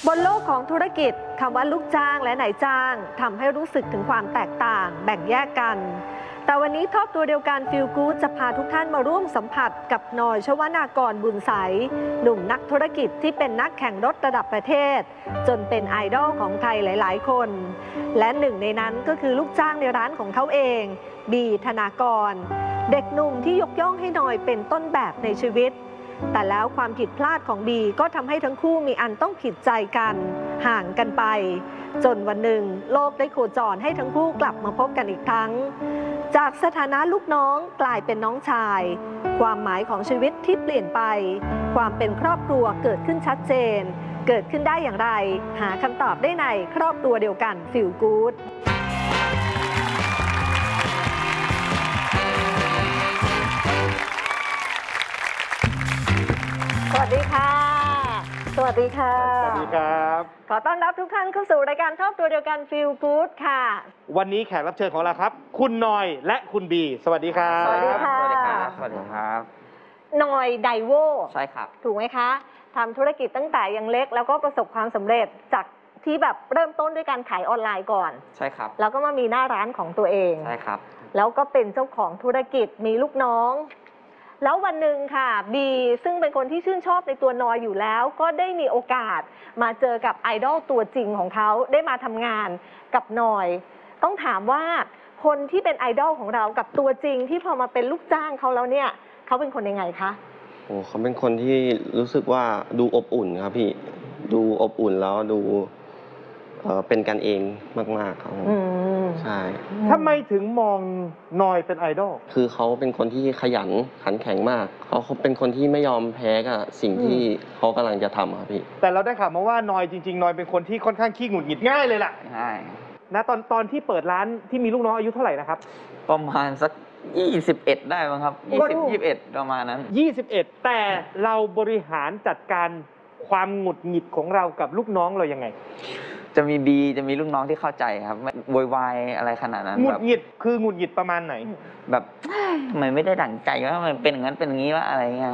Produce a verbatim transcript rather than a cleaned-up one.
บนโลกของธุรกิจคำว่าลูกจ้างและนายจ้างทำให้รู้สึกถึงความแตกต่างแบ่งแยกกันแต่วันนี้ครอบตัวเดียวกันฟีลกู๊ดจะพาทุกท่านมาร่วมสัมผัสกับนอยชวนากรบุญใสหนุ่มนักธุรกิจที่เป็นนักแข่งรถระดับประเทศจนเป็นไอดอลของใครหลายๆคนและหนึ่งในนั้นก็คือลูกจ้างในร้านของเขาเองบีธนากรเด็กหนุ่มที่ยกย่องให้นอยเป็นต้นแบบในชีวิตแต่แล้วความผิดพลาดของบีก็ทำให้ทั้งคู่มีอันต้องผิดใจกันห่างกันไปจนวันหนึ่งโลกได้โคจรให้ทั้งคู่กลับมาพบกันอีกครั้งจากสถานะลูกน้องกลายเป็นน้องชายความหมายของชีวิตที่เปลี่ยนไปความเป็นครอบครัวเกิดขึ้นชัดเจนเกิดขึ้นได้อย่างไรหาคำตอบได้ในครอบครัวเดียวกันฟีลกู๊ดสวัสดีค่ะสวัสดีค่ะสวัสดีครับขอต้อนรับทุกท่านเข้าสู่รายการครอบครัวเดียวกันฟีลกู๊ดค่ะวันนี้แขกรับเชิญของเราครับคุณนอยและคุณบีสวัสดีครับสวัสดีค่ะสวัสดีครับสวัสดีครับนอยไดโวใช่ครับถูกไหมคะทำธุรกิจตั้งแต่ยังเล็กแล้วก็ประสบความสำเร็จจากที่แบบเริ่มต้นด้วยการขายออนไลน์ก่อนใช่ครับแล้วก็มามีหน้าร้านของตัวเองใช่ครับแล้วก็เป็นเจ้าของธุรกิจมีลูกน้องแล้ววันหนึ่งค่ะบีซึ่งเป็นคนที่ชื่นชอบในตัวนอยอยู่แล้วก็ได้มีโอกาสมาเจอกับไอดอลตัวจริงของเขาได้มาทำงานกับนอยต้องถามว่าคนที่เป็นไอดอลของเรากับตัวจริงที่พอมาเป็นลูกจ้างเขาแล้วเนี่ยเขาเป็นคนยังไงคะโอ้เขาเป็นคนที่รู้สึกว่าดูอบอุ่นครับพี่ดูอบอุ่นแล้วดูเอ่อเป็นกันเองมากๆครับผมใช่ทำไมถึงมองนอยเป็นไอดอลคือเขาเป็นคนที่ขยันขันแข็งมากเขาเขาเป็นคนที่ไม่ยอมแพ้กับสิ่งที่เขากำลังจะทำครับพี่แต่เราได้ข่าวมาว่านอยจริงๆนอยเป็นคนที่ค่อนข้างขี้หงุดหงิดง่ายเลยล่ะใช่นะตอนตอนที่เปิดร้านที่มีลูกน้องอายุเท่าไหร่นะครับประมาณสักยี่สิบเอ็ดได้มั้งครับยี่สิบ ยี่สิบเอ็ดประมาณนั้นยี่สิบเอ็ดแต่เราบริหารจัดการความหงุดหงิดของเรากับลูกน้องเรายังไงจะมีบีจะมีลูกน้องที่เข้าใจครับไม่โวยวายอะไรขนาดนั้นหงุดหงิดคือหงุดหงิดประมาณไหนแบบมันไม่ได้ดั่งใจว่ามันเป็นอย่างนั้นเป็นอย่างนี้ว่าอะไรเงี้ย